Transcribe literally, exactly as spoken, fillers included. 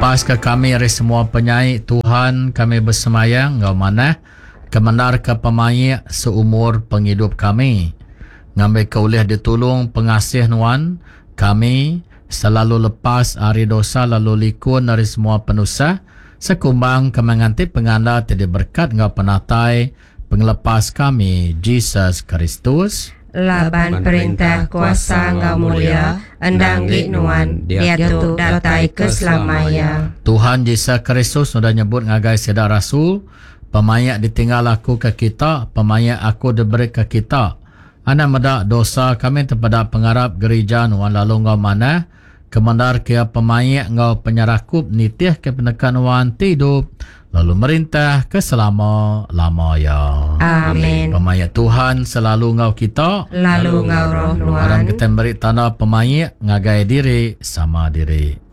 Lepas ke kami dari semua penyanyi, Tuhan kami bersemayang, Ngau mana kemenar ke pemayi seumur penghidup kami. Ngambil keulih ditolong pengasih Nuan, kami selalu lepas hari dosa lalu likun dari semua penusa, sekumbang kemenganti penganda tidak berkat Ngau penatai, penglepas kami, Jesus Kristus. Laban perintah kuasa Ngau mulia, endang Nuan, dia tu datai keselamanya. Tuhan Yesus Kristus sudah nyebut ngagai sedar rasul, pemayak ditinggal aku ke kita, pemayak aku diberi ke kita. Anak medak dosa kami terpada pengarap gereja Nuan lalu Ngau mana, kemandar kia pemayak Ngau penyerakup nitih ke penekan Nuan tidup, lalu merintah ke selama-lamanya. Amin. Pemayak Tuhan selalu Ngau kita, Lalu Ngau roh Nuan. Orang kita beri tanda pemayak ngagai diri sama diri.